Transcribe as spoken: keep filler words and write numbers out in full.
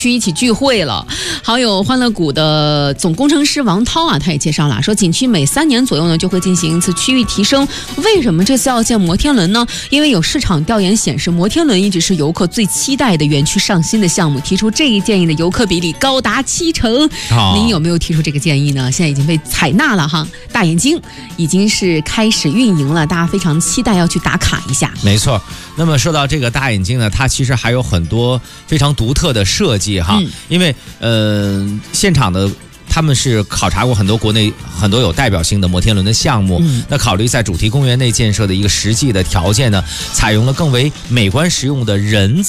去一起聚会了。好友欢乐谷的总工程师王涛啊，他也介绍了，说景区每三年左右呢就会进行一次区域提升。为什么这次要建摩天轮呢？因为有市场调研显示，摩天轮一直是游客最期待的园区上新的项目，提出这一建议的游客比例高达七成。哦、您有没有提出这个建议呢？现在已经被采纳了哈。大眼睛已经是开始运营了，大家非常期待要去打卡一下。 没错。那么说到这个大眼睛呢，它其实还有很多非常独特的设计哈，嗯、因为呃现场的他们是考察过很多国内很多有代表性的摩天轮的项目，嗯、那考虑在主题公园内建设的一个实际的条件呢，采用了更为美观实用的人